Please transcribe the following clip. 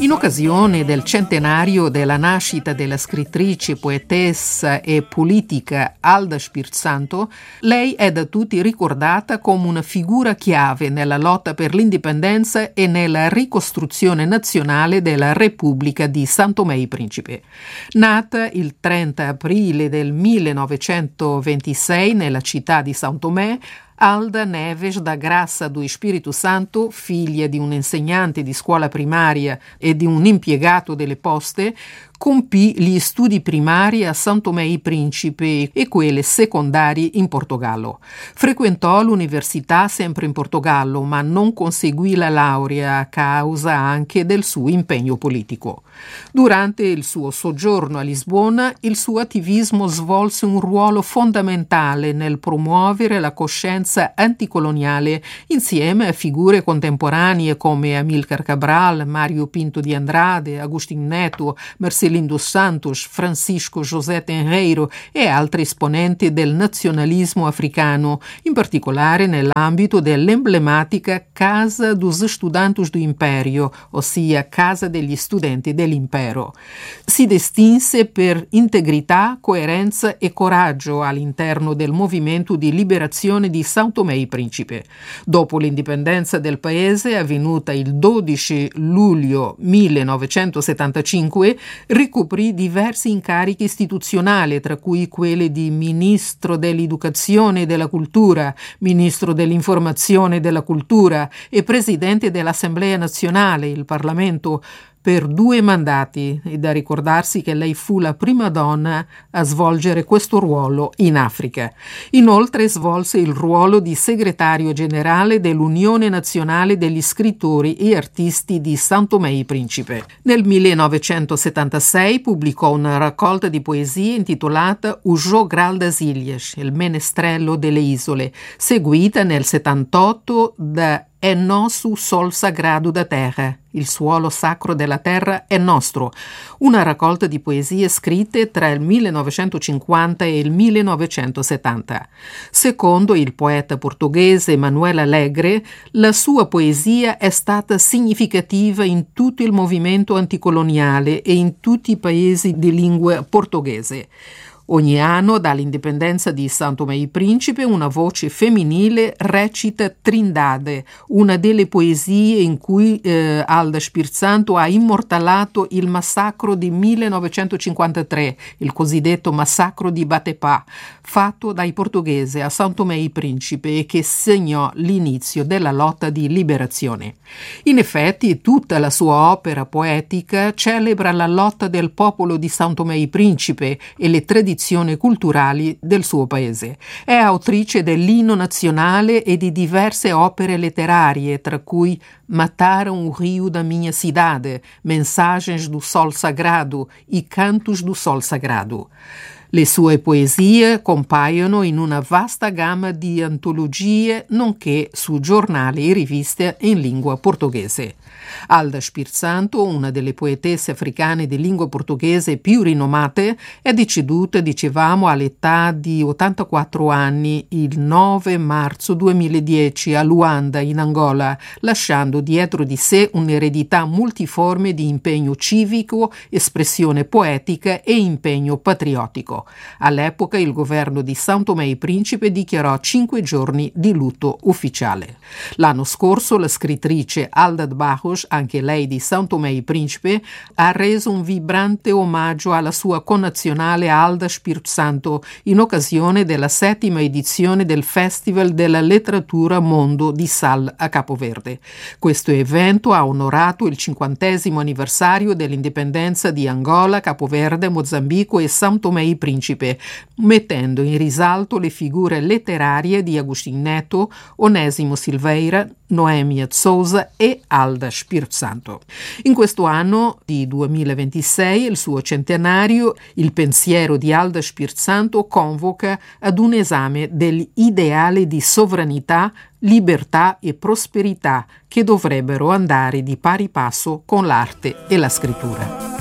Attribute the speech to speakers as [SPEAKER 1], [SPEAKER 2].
[SPEAKER 1] In occasione del centenario della nascita della scrittrice, poetessa e politica Alda Spirzanto, lei è da tutti ricordata come una figura chiave nella lotta per l'indipendenza e nella ricostruzione nazionale della Repubblica di São Tomé e Príncipe. Nata il 30 aprile del 1926 nella città di São Tomé, Alda Neves da Graça do Espírito Santo, figlia di un insegnante di scuola primaria e di un impiegato delle poste, compì gli studi primari a São Tomé e Príncipe e quelli secondari in Portogallo. Frequentò l'università sempre in Portogallo, ma non conseguì la laurea a causa anche del suo impegno politico. Durante il suo soggiorno a Lisbona, il suo attivismo svolse un ruolo fondamentale nel promuovere la coscienza anticoloniale insieme a figure contemporanee come Amílcar Cabral, Mário Pinto de Andrade, Agostinho Neto, Marcelino dos Santos, Francisco José Tenreiro e altri esponenti del nazionalismo africano, in particolare nell'ambito dell'emblematica Casa dos Estudantes do Império, ossia Casa degli Studenti dell'Impero. Si distinse per integrità, coerenza e coraggio all'interno del movimento di liberazione di São Tomé e Príncipe. Dopo l'indipendenza del paese, avvenuta il 12 luglio 1975, ricoprì diversi incarichi istituzionali, tra cui quelli di Ministro dell'Educazione e della Cultura, Ministro dell'Informazione e della Cultura e Presidente dell'Assemblea Nazionale, il Parlamento, per 2 mandati, e da ricordarsi che lei fu la prima donna a svolgere questo ruolo in Africa. Inoltre svolse il ruolo di segretario generale dell'Unione Nazionale degli Scrittori e Artisti di São Tomé e Príncipe. Nel 1976 pubblicò una raccolta di poesie intitolata O Jogral das Ilhas, il menestrello delle isole, seguita nel 78 da È nosso sol sagrado da terra, il suolo sacro della terra è nostro, una raccolta di poesie scritte tra il 1950 e il 1970. Secondo il poeta portoghese Manuel Alegre, la sua poesia è stata significativa in tutto il movimento anticoloniale e in tutti i paesi di lingua portoghese. Ogni anno, dall'indipendenza di São Tomé e Príncipe, una voce femminile recita Trindade, una delle poesie in cui Alda Spirzanto ha immortalato il massacro di 1953, il cosiddetto massacro di Batepá, fatto dai portoghesi a São Tomé e Príncipe e che segnò l'inizio della lotta di liberazione. In effetti, tutta la sua opera poetica celebra la lotta del popolo di São Tomé e Príncipe e le tradizioni culturali del suo paese. È autrice dell'inno nazionale e di diverse opere letterarie, tra cui Mataram o Rio da Minha Cidade, Mensagens do Sol Sagrado e Cantos do Sol Sagrado. Le sue poesie compaiono in una vasta gamma di antologie, nonché su giornali e riviste in lingua portoghese. Alda Spirzanto, una delle poetesse africane di lingua portoghese più rinomate, è deceduta, dicevamo, all'età di 84 anni il 9 marzo 2010 a Luanda, in Angola, lasciando dietro di sé un'eredità multiforme di impegno civico, espressione poetica e impegno patriottico. All'epoca il governo di São Tomé e Príncipe dichiarò 5 giorni di lutto ufficiale. L'anno scorso la scrittrice Alda de Barros, anche lei di São Tomé e Príncipe, ha reso un vibrante omaggio alla sua connazionale Alda Spirzanto in occasione della 7ª edizione del Festival della Letteratura Mondo di Sal a Capoverde. Questo evento ha onorato il 50° anniversario dell'indipendenza di Angola, Capoverde, Mozambico e São Tomé e Príncipe, mettendo in risalto le figure letterarie di Agostinho Neto, Onésimo Silveira, Noemia Souza e Alda Spirzanto. In questo anno di 2026, il suo centenario, il pensiero di Alda Spirzanto convoca ad un esame degli ideali di sovranità, libertà e prosperità che dovrebbero andare di pari passo con l'arte e la scrittura.